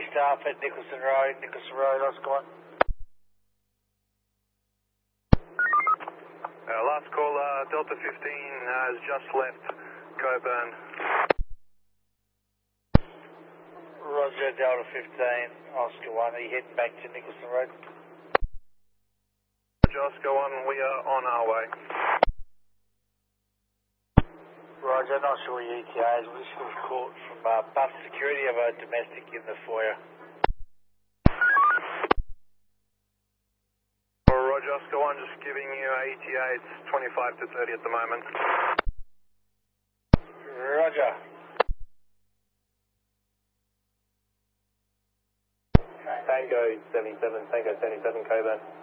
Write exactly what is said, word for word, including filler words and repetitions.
staff at Nicholson Road, Nicholson Road, Oscar one. Uh, last call, uh, Delta fifteen has just left Coburn. Roger, Delta fifteen, Oscar one, are you heading back to Nicholson Road? Roger, Oscar one, we are on our way. Roger, not sure your E T As, we just got a call from uh, bus security of a domestic in the foyer. Roger, Oscar one, just giving you a E T A, it's twenty-five to thirty at the moment. Roger. Tango seventy-seven, Tango seventy-seven, Coburn.